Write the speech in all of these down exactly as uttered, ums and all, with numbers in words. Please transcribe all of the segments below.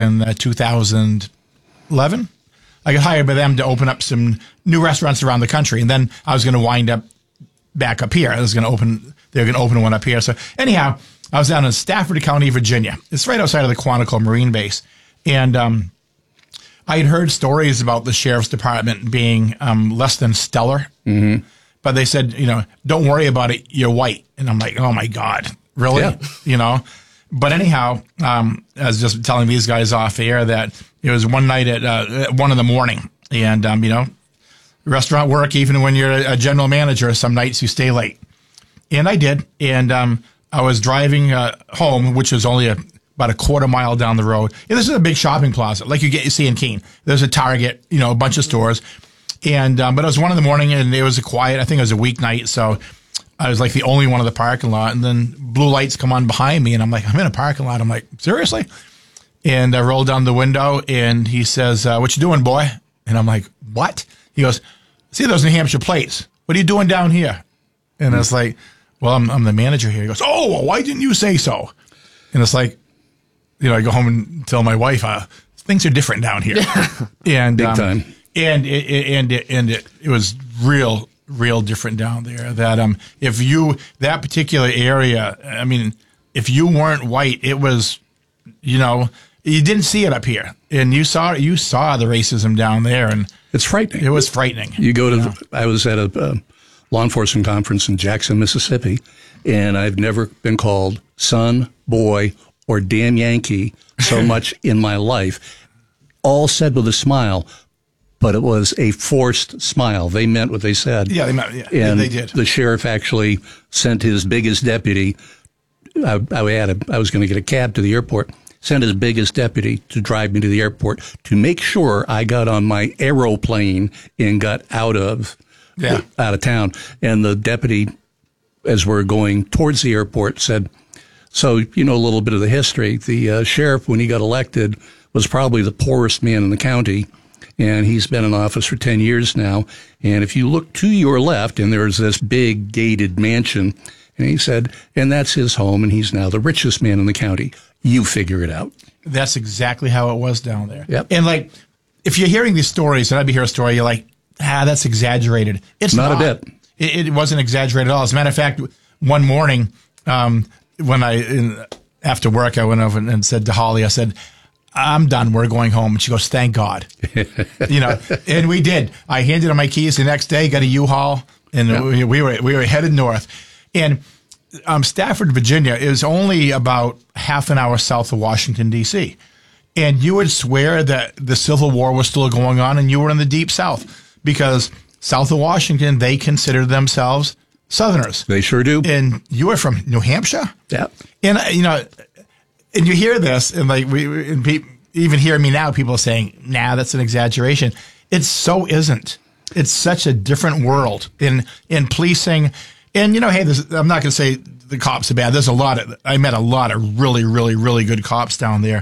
in uh, two thousand eleven. I got hired by them to open up some new restaurants around the country, and then I was going to wind up back up here. I was going to open. They were going to open one up here. So anyhow, I was down in Stafford County, Virginia. It's right outside of the Quantico Marine Base, and um, I had heard stories about the sheriff's department being um, less than stellar. Mm-hmm. But they said, you know, don't worry about it. You're white, and I'm like, oh my God, really? Yeah. You know. But anyhow, um, I was just telling these guys off air that it was one night at, uh, at one in the morning, and um, you know, restaurant work, even when you're a general manager, some nights you stay late, and I did, and um, I was driving uh, home, which was only a, about a quarter mile down the road. And this is a big shopping plaza, like you get you see in Keene. There's a Target, you know, a bunch of stores, and um, but it was one in the morning, and it was a quiet. I think it was a weeknight, so I was like the only one in the parking lot, and then blue lights come on behind me, and I'm like, I'm in a parking lot. I'm like, seriously? And I roll down the window, and he says, uh, what you doing, boy? And I'm like, what? He goes, see those New Hampshire plates? What are you doing down here? And I was like, well, I'm, I'm the manager here. He goes, oh, well, why didn't you say so? And it's like, you know, I go home and tell my wife, uh, things are different down here. and Big um, time. And, it, it, and, it, and it, it was real real different down there. That um, if you that particular area, I mean, if you weren't white, it was, you know, you didn't see it up here, and you saw you saw the racism down there, and It's frightening. it was frightening. You go to, Yeah. the, I was at a uh, law enforcement conference in Jackson, Mississippi, and I've never been called son, boy, or damn Yankee so much in my life. All said with a smile, but it was a forced smile. They meant what they said. Yeah, they meant- yeah, and they did. The sheriff actually sent his biggest deputy. I, I had a, I was going to get a cab to the airport. Sent his biggest deputy to drive me to the airport to make sure I got on my aeroplane and got out of Yeah. out of town. And the deputy, as we're going towards the airport, said, "So you know a little bit of the history. The uh, sheriff, when he got elected, was probably the poorest man in the county." And he's been in office for ten years now. And if you look to your left, and there's this big gated mansion, and he said, and that's his home, and he's now the richest man in the county. You figure it out. That's exactly how it was down there. Yep. And like, if you're hearing these stories, and I'd be hearing a story, you're like, ah, that's exaggerated. It's Not not, a bit. It, it wasn't exaggerated at all. As a matter of fact, one morning, um, when I, in, after work, I went over and, and said to Holly, I said, I'm done. We're going home. And she goes, thank God. You know, and we did. I handed her my keys the next day, got a U-Haul, and Yeah. we, we were we were headed north. And um, Stafford, Virginia is only about half an hour south of Washington, D C And you would swear that the Civil War was still going on and you were in the deep South, because south of Washington, they consider themselves Southerners. They sure do. And you were from New Hampshire? Yeah. And, uh, you know, and you hear this, and like we, we- and pe- even hear me now, people saying, nah, that's an exaggeration. It so isn't. It's such a different world in, in policing. And, you know, hey, this, I'm not going to say the cops are bad. There's a lot of, I met a lot of really, really, really good cops down there.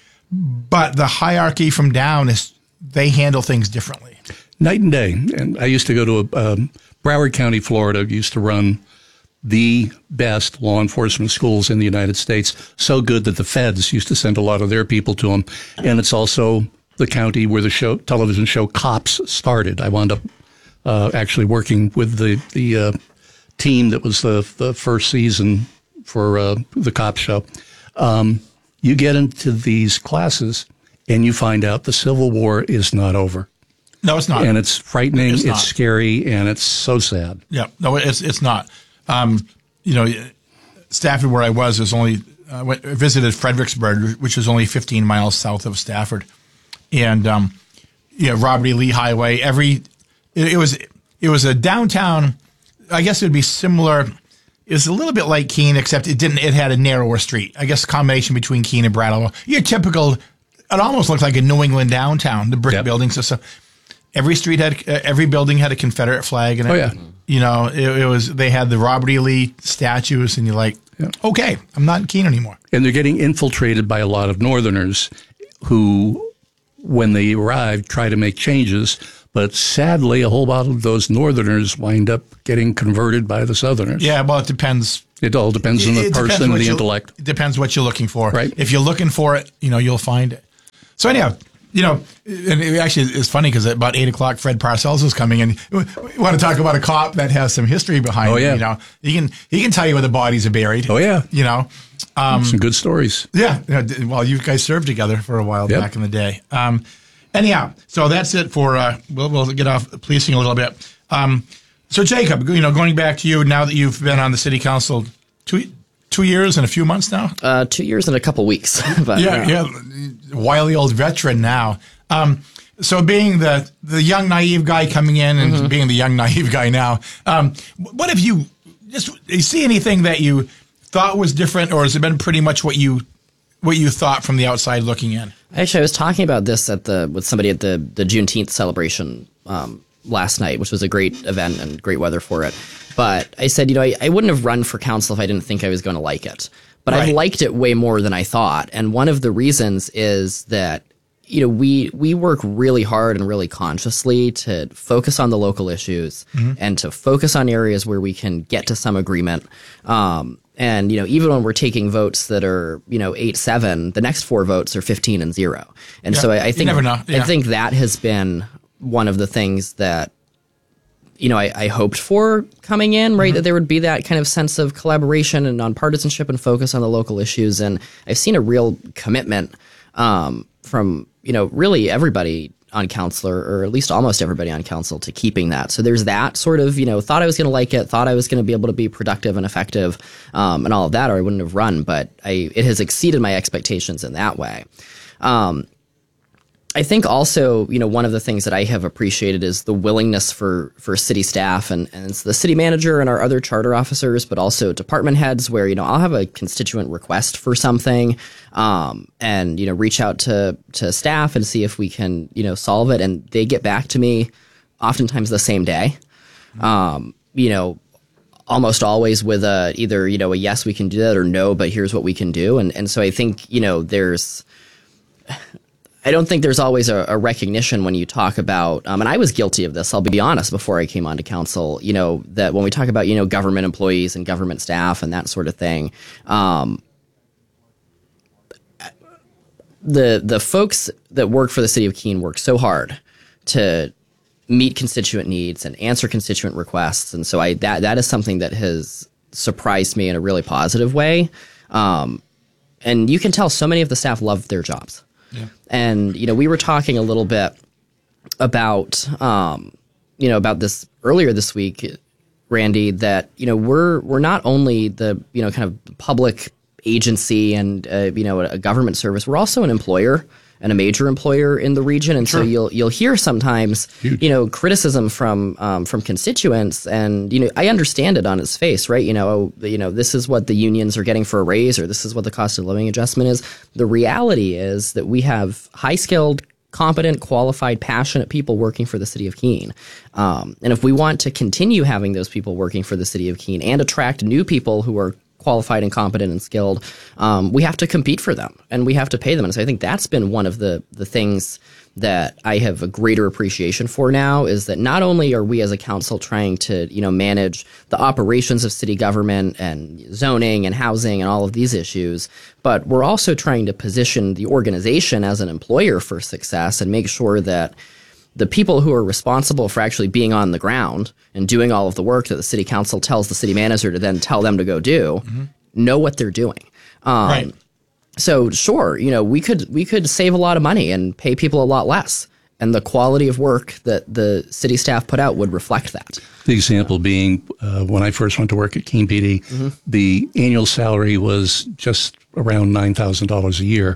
But the hierarchy from down is, they handle things differently. Night and day. And I used to go to a, um, Broward County, Florida, used to run the best law enforcement schools in the United States. So good that the feds used to send a lot of their people to them. And it's also the county where the show, television show Cops started. I wound up uh, actually working with the, the uh, team that was the, the first season for uh, the Cops show. Um, you get into these classes and you find out the Civil War is not over. No, it's not. And it's frightening, It's it's, not. scary, and it's so sad. Yeah, no, it's it's not. Um, you know, Stafford, where I was, is only uh, went, visited Fredericksburg, which is only fifteen miles south of Stafford, and um, you know, Robert E. Lee Highway. Every it, it was it was a downtown. I guess it would be similar. It was a little bit like Keene, except it didn't. It had a narrower street. I guess a combination between Keene and Brattleboro. Your typical. It almost looked like a New England downtown. The brick Yep. buildings and stuff. Every street had, uh, every building had a Confederate flag in it. Oh, yeah. You know, it, it was, they had the Robert E. Lee statues, and you're like, Yeah. okay, I'm not in Keene anymore. And they're getting infiltrated by a lot of Northerners who, when they arrive, try to make changes. But sadly, a whole lot of those Northerners wind up getting converted by the Southerners. Yeah, well, it depends. It all depends on the It depends person and what the you- intellect. It depends what you're looking for. Right. If you're looking for it, you know, you'll find it. So anyhow, you know, and it actually it's funny because at about eight o'clock, Fred Parcells was coming in. We want to talk about a cop that has some history behind oh, him. Yeah. You know, he can he can tell you where the bodies are buried. Oh yeah, you know, um, some good stories. Yeah, well, you guys served together for a while yep. back in the day. Um, anyhow, so that's it for. Uh, we'll we'll get off policing a little bit. Um, so Jacob, you know, going back to you now that you've been on the city council two two years and a few months now. Uh, two years and a couple weeks. But, yeah, yeah, wily old veteran now. Um, so being the, the young naive guy coming in and mm-hmm. being the young naive guy now, um, what have you just you see anything that you thought was different, or has it been pretty much what you what you thought from the outside looking in? Actually, I was talking about this at the with somebody at the the Juneteenth celebration um, last night, which was a great event and great weather for it. But I said, you know, I, I wouldn't have run for council if I didn't think I was going to like it. But right. I've liked it way more than I thought, and one of the reasons is that. You know, we we work really hard and really consciously to focus on the local issues mm-hmm. and to focus on areas where we can get to some agreement. Um, and, you know, even when we're taking votes that are, you know, eight seven, the next four votes are fifteen and zero. And yeah, so I, I think you never know. Yeah. I think that has been one of the things that, you know, I, I hoped for coming in, right, mm-hmm. that there would be that kind of sense of collaboration and nonpartisanship and focus on the local issues. And I've seen a real commitment um, from you know, really everybody on council, or at least almost everybody on council, to keeping that. So there's that sort of, you know, thought I was going to like it, thought I was going to be able to be productive and effective um, and all of that, or I wouldn't have run. But I, it has exceeded my expectations in that way. Um, I think also, you know, one of the things that I have appreciated is the willingness for for city staff and, and it's the city manager and our other charter officers, but also department heads where, you know, I'll have a constituent request for something um, and, you know, reach out to, to staff and see if we can, you know, solve it. And they get back to me oftentimes the same day, um, you know, almost always with a either, you know, a yes, we can do that or no, but here's what we can do. And, and so I think, you know, there's I don't think there's always a, a recognition when you talk about, um, and I was guilty of this, I'll be honest, before I came onto council, you know, that when we talk about, you know, government employees and government staff and that sort of thing, um, the the folks that work for the city of Keene work so hard to meet constituent needs and answer constituent requests. And so I that that is something that has surprised me in a really positive way. Um, and you can tell so many of the staff love their jobs. Yeah. And, you know, we were talking a little bit about, um, you know, about this earlier this week, Randy, that, you know, we're we're not only the, you know, kind of public agency and, uh, you know, a government service, we're also an employer and a major employer in the region. And sure. so you'll you'll hear sometimes, Huge. you know, criticism from um, from constituents. And, you know, I understand it on its face, right? You know, oh, you know, this is what the unions are getting for a raise, or this is what the cost of living adjustment is. The reality is that we have high skilled, competent, qualified, passionate people working for the city of Keene. Um, and if we want to continue having those people working for the city of Keene and attract new people who are qualified and competent and skilled, um, we have to compete for them and we have to pay them. And so I think that's been one of the the things that I have a greater appreciation for now, is that not only are we as a council trying to, you know, manage the operations of city government and zoning and housing and all of these issues, but we're also trying to position the organization as an employer for success and make sure that the people who are responsible for actually being on the ground and doing all of the work that the city council tells the city manager to then tell them to go do, mm-hmm. know what they're doing. Um, right. So sure, you know, we could we could save a lot of money and pay people a lot less, and the quality of work that the city staff put out would reflect that. The example being uh, when I first went to work at Keene P D, mm-hmm. the annual salary was just around nine thousand dollars a year.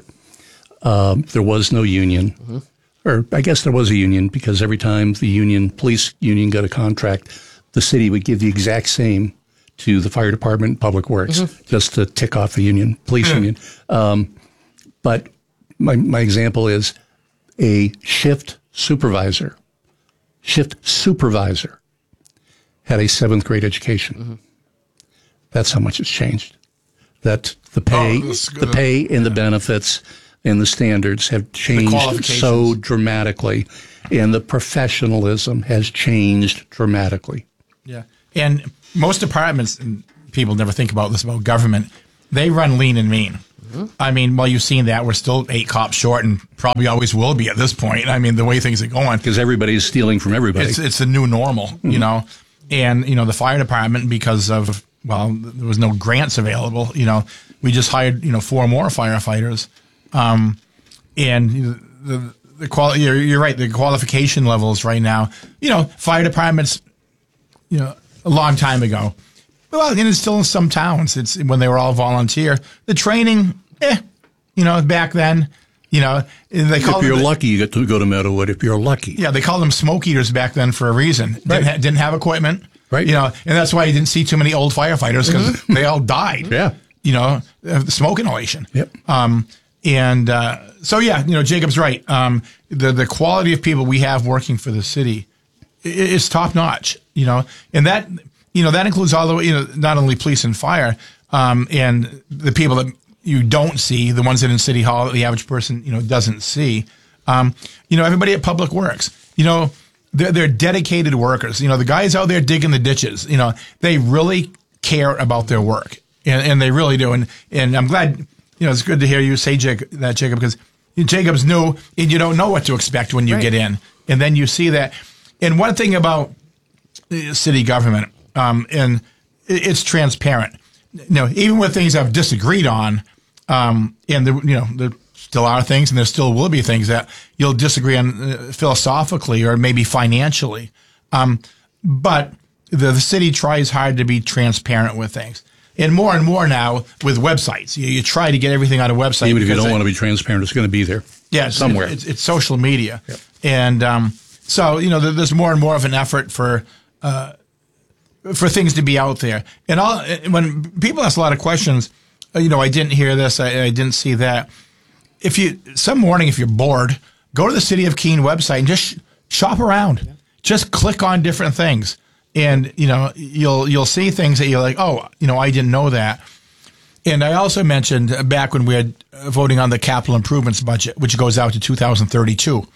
Um, there was no union. Mm-hmm. Or I guess there was a union, because every time the union, police union got a contract, the city would give the exact same to the fire department and public works, mm-hmm. just to tick off the union, police mm-hmm. union. Um, but my, my example is a shift supervisor, shift supervisor had a seventh grade education. Mm-hmm. That's how much it's changed. That the pay, oh, the pay and the benefits and the standards have changed so dramatically, and the professionalism has changed dramatically. Yeah. And most departments, and people never think about this about government, they run lean and mean. Mm-hmm. I mean, well, you've seen that. We're still eight cops short and probably always will be at this point. I mean, the way things are going. Because everybody's stealing from everybody. It's, it's the new normal, mm-hmm. you know. And, you know, the fire department, because of, well, there was no grants available, you know, we just hired, you know, four more firefighters. Um, and you know, the, the quality, you're, you're right, the qualification levels right now, you know, fire departments, you know, a long time ago. Well, and it's still in some towns. It's when they were all volunteer. The training, eh, you know, back then, you know, they call if you're them, lucky, you get to go to Meadowood. If you're lucky, yeah, they called them smoke eaters back then for a reason. Right. Didn't, ha- didn't have equipment, right? You know, and that's why you didn't see too many old firefighters because mm-hmm. they all died. Yeah, you know, the smoke inhalation. Yep. Um, and uh, so yeah, you know, Jacob's right. Um, the the quality of people we have working for the city is top notch. You know, and that. You know, that includes all the way, you know, not only police and fire, um, and the people that you don't see, the ones that in City Hall that the average person, you know, doesn't see. Um, you know, everybody at Public Works, you know, they're, they're dedicated workers. You know, the guys out there digging the ditches, you know, they really care about their work, and, and they really do. And, and I'm glad, you know, it's good to hear you say Jacob, that, Jacob, because Jacob's new, and you don't know what to expect when you right. get in. And then you see that. And one thing about city government, Um, and it's transparent. You know, even with things I've disagreed on, um, and the, you know, there still are things, and there still will be things that you'll disagree on uh, philosophically or maybe financially. Um, but the, the city tries hard to be transparent with things, and more and more now with websites. You, you try to get everything on a website. Even if you don't it, want to be transparent, it's going to be there. Yeah, somewhere. It, it's, it's social media, yep. and um, so you know, there's more and more of an effort for. Uh, for things to be out there. And all, when people ask a lot of questions, you know, I didn't hear this, I, I didn't see that. If you, some morning, if you're bored, go to the City of Keene website and just sh- shop around. Yeah. Just click on different things. And, you know, you'll, you'll see things that you're like, oh, you know, I didn't know that. And I also mentioned back when we had voting on the capital improvements budget, which goes out to two thousand thirty-two.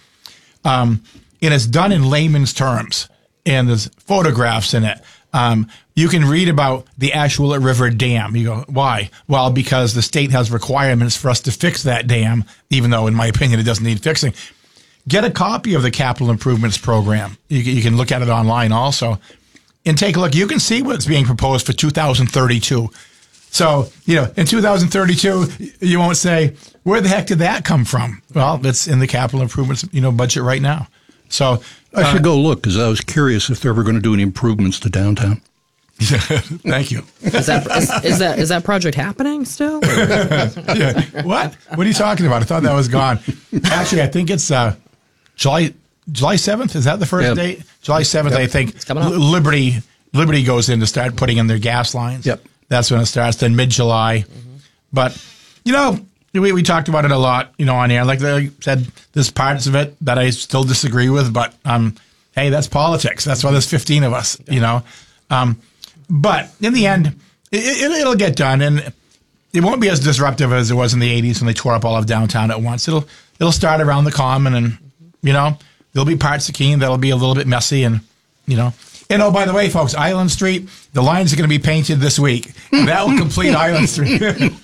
Um, and it's done in layman's terms. And there's photographs in it. Um, you can read about the Ashwillet River Dam. You go, why? Well, because the state has requirements for us to fix that dam, even though, in my opinion, it doesn't need fixing. Get a copy of the capital improvements program. You, you can look at it online also and take a look. You can see what's being proposed for two thousand thirty-two. So, you know, in two thousand thirty-two, you won't say, where the heck did that come from? Well, it's in the capital improvements, you know, budget right now. So I should uh, go look because I was curious if they're ever going to do any improvements to downtown. Thank you. Is that is, is that is that project happening still? Yeah. What? What are you talking about? I thought that was gone. Actually, I think it's uh, July July seventh. Is that the first yep. date? July seventh. Yep. I think it's coming up. Liberty Liberty goes in to start putting in their gas lines. Yep. That's when it starts. Then mid July. Mm-hmm. But you know. We we talked about it a lot, you know, on air. Like I said, there's parts of it that I still disagree with, but um, hey, that's politics. That's why there's fifteen of us, you know. Um, but in the end, it, it, it'll get done, and it won't be as disruptive as it was in the eighties when they tore up all of downtown at once. It'll it'll start around the Common, and you know, there'll be parts of Keene that'll be a little bit messy, and you know. And oh, by the way, folks, Island Street, the lines are going to be painted this week. That will complete Island Street.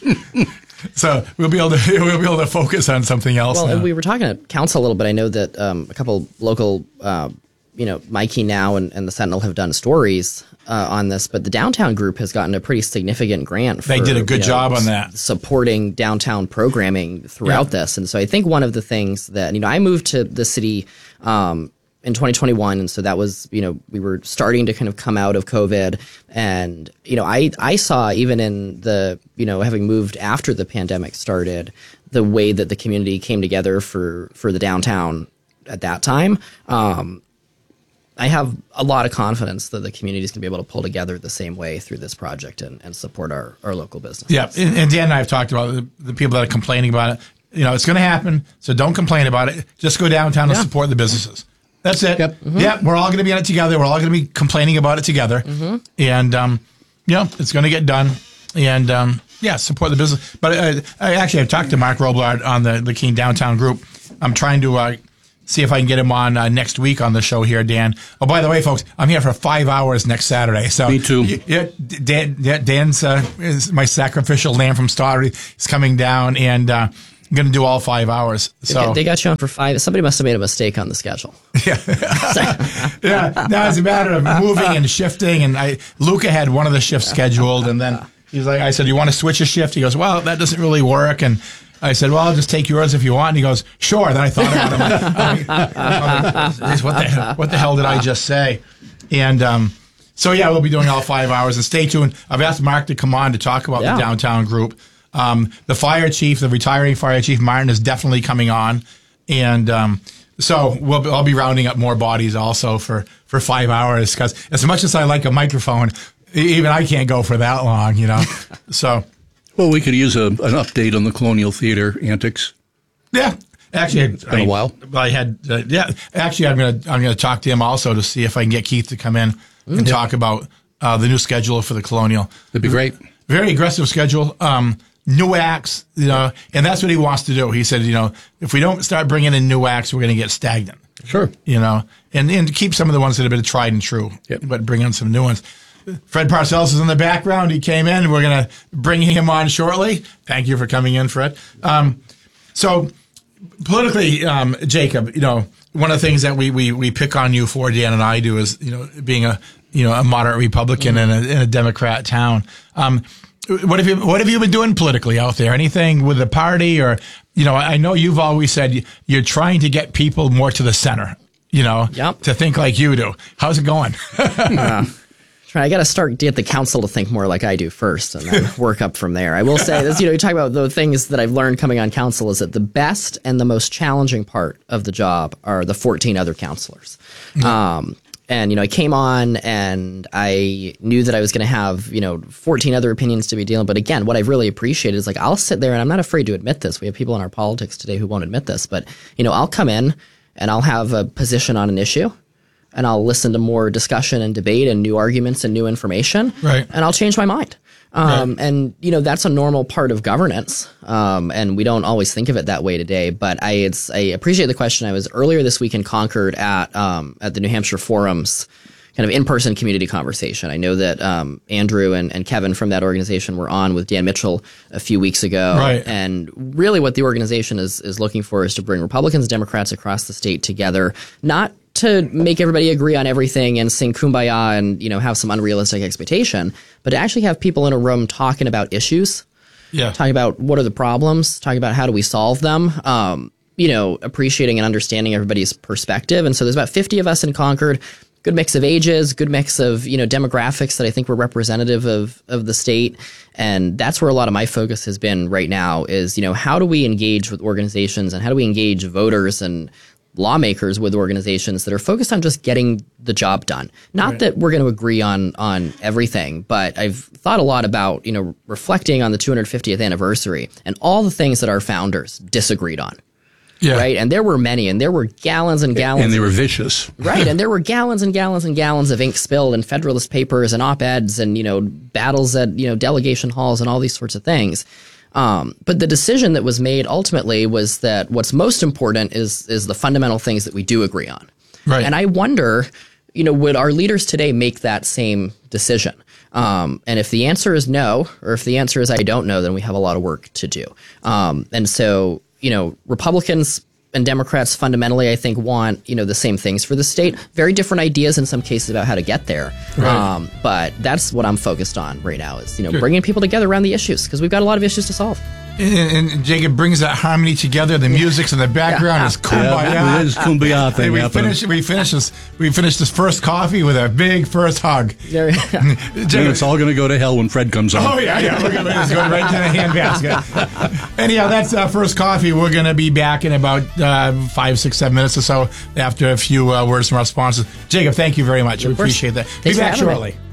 So we'll be able to we'll be able to focus on something else. Well, now. And we were talking to council a little bit. I know that um, a couple local, uh, you know, Mikey Now and, and the Sentinel have done stories uh, on this, but the downtown group has gotten a pretty significant grant. For, they did a good you know, job on that, supporting downtown programming throughout yeah. this. And so I think one of the things that you know, I moved to the city. Um, in twenty twenty-one. And so that was, you know, we were starting to kind of come out of COVID. And, you know, I, I saw even in the, you know, having moved after the pandemic started, the way that the community came together for, for the downtown at that time. Um, I have a lot of confidence that the community is going to be able to pull together the same way through this project and, and support our, our local businesses. Yeah. And, and Dan and I have talked about the, the people that are complaining about it. You know, it's going to happen. So don't complain about it. Just go downtown yeah. and support the businesses. That's it. Yep. Mm-hmm. Yep. We're all going to be in it together. We're all going to be complaining about it together. Mm-hmm. And, um, you know, it's going to get done. And, um, yeah, support the business. But I, I actually have talked to Mark Roblard on the, the Keene Downtown Group. I'm trying to uh, see if I can get him on uh, next week on the show here, Dan. Oh, by the way, folks, I'm here for five hours next Saturday. So me too. Yeah, Dan, Dan's uh, is my sacrificial lamb from Stottery. He's coming down, and uh, I'm going to do all five hours. So they got you on for five. Somebody must have made a mistake on the schedule. Yeah, yeah. Now it's a matter of moving and shifting. And I, Luca had one of the shifts scheduled, and then he's like, I said, "You want to switch a shift?" He goes, "Well, that doesn't really work." And I said, "Well, I'll just take yours if you want." And he goes, "Sure." Then I thought about it. I'm like, I'm like, what the what the hell did I just say? And um, so yeah, we'll be doing all five hours. And stay tuned. I've asked Mark to come on to talk about yeah. the downtown group. Um, the fire chief, the retiring fire chief Martin, is definitely coming on, and um, so we'll I'll be rounding up more bodies also for, for five hours because as much as I like a microphone, even I can't go for that long, you know. So, well, we could use a, an update on the Colonial Theater antics. Yeah, actually, it's been I, a while. I had uh, yeah. Actually, I'm gonna I'm gonna talk to him also to see if I can get Keith to come in and mm-hmm. talk about uh, the new schedule for the Colonial. That'd be great. Very aggressive schedule. Um, New acts, you know, and that's what he wants to do. He said, you know, if we don't start bringing in new acts, we're going to get stagnant. Sure. You know, and, and keep some of the ones that have been tried and true, yep. but bring in some new ones. Fred Parcells is in the background. He came in. We're going to bring him on shortly. Thank you for coming in, Fred. Um, so politically, um, Jacob, you know, one of the things that we, we, we pick on you for, Dan and I do, is, you know, being a, you know, a moderate Republican mm-hmm. in, a, in a Democrat town. Um, What have you What have you been doing politically out there? Anything with the party, or you know? I know you've always said you're trying to get people more to the center. You know, yep. to think like you do. How's it going? uh, I got to start to get the council to think more like I do first, and then work up from there. I will say this. You know, you talk about the things that I've learned coming on council is that the best and the most challenging part of the job are the fourteen other councilors. Mm-hmm. Um, And, you know, I came on and I knew that I was going to have, you know, fourteen other opinions to be dealing. But again, what I've really appreciated is like, I'll sit there and I'm not afraid to admit this. We have people in our politics today who won't admit this, but, you know, I'll come in and I'll have a position on an issue and I'll listen to more discussion and debate and new arguments and new information. Right. And I'll change my mind. Um, right. And, you know, that's a normal part of governance. Um, and we don't always think of it that way today. But I it's, I appreciate the question. I was earlier this week in Concord at um, at the New Hampshire Forum's kind of in-person community conversation. I know that um, Andrew and, and Kevin from that organization were on with Dan Mitchell a few weeks ago. Right. And really what the organization is is looking for is to bring Republicans and Democrats across the state together, not to make everybody agree on everything and sing kumbaya and, you know, have some unrealistic expectation, but to actually have people in a room talking about issues, yeah, talking about what are the problems, talking about how do we solve them, um, you know, appreciating and understanding everybody's perspective. And so there's about fifty of us in Concord, good mix of ages, good mix of, you know, demographics that I think were representative of, of the state. And that's where a lot of my focus has been right now is, you know, how do we engage with organizations and how do we engage voters and lawmakers with organizations that are focused on just getting the job done. Not right. that we're going to agree on on everything, but I've thought a lot about, you know, reflecting on the two hundred fiftieth anniversary and all the things that our founders disagreed on. Yeah. Right. And there were many, and there were gallons and gallons. And they were vicious. Right. And there were gallons and gallons and gallons of ink spilled and Federalist Papers and op-eds and, you know, battles at, you know, delegation halls and all these sorts of things. Um, but the decision that was made ultimately was that what's most important is is the fundamental things that we do agree on. Right. And I wonder, you know, would our leaders today make that same decision? Um, and if the answer is no, or if the answer is I don't know, then we have a lot of work to do. Um, and so, you know, Republicans and Democrats fundamentally, I think, want, you know, the same things for the state. Very different ideas in some cases about how to get there. Right. Um, but that's what I'm focused on right now is, you know, Good. bringing people together around the issues because we've got a lot of issues to solve. And, and Jacob brings that harmony together. The music's in the background is kumbaya. Yeah, it is kumbaya thing we happening. finished. We finished this. We finished this first coffee with a big first hug. There, And it's all going to go to hell when Fred comes on. Oh yeah, yeah. We're gonna it's going right to the handbasket. Anyhow, that's uh, first coffee. We're going to be back in about uh, five, six, seven minutes or so after a few uh, words from our sponsors. Jacob, thank you very much. We appreciate that. Be back shortly.